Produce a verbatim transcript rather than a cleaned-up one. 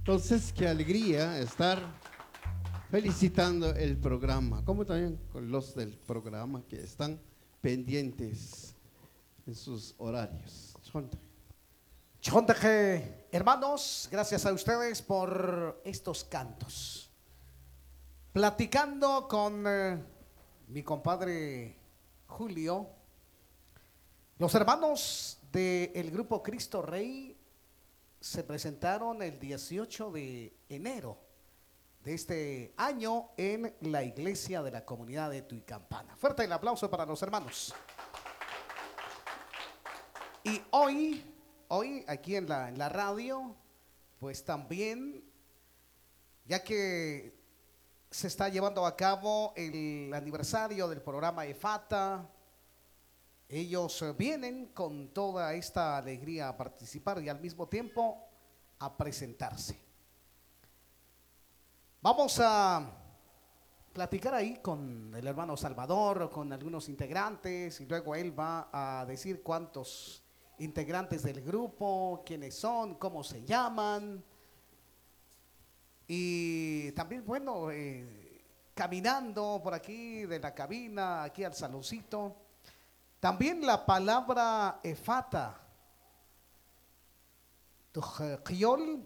Entonces, qué alegría estar felicitando el programa, como también con los del programa que están pendientes en sus horarios. Chonta. Chontaje, hermanos, gracias a ustedes por estos cantos. Platicando con eh, mi compadre Julio, los hermanos del grupo Cristo Rey se presentaron el dieciocho de enero de este año en la iglesia de la comunidad de Tuicampana. Fuerte el aplauso para los hermanos. Y hoy, hoy aquí en la, en la radio, pues también, ya que se está llevando a cabo el aniversario del programa EFATA, ellos vienen con toda esta alegría a participar y al mismo tiempo a presentarse. Vamos a platicar ahí con el hermano Salvador, con algunos integrantes, y luego él va a decir cuántos integrantes del grupo, quiénes son, cómo se llaman. Y también, bueno, eh, caminando por aquí de la cabina, aquí al saloncito. También la palabra efata, tujiol,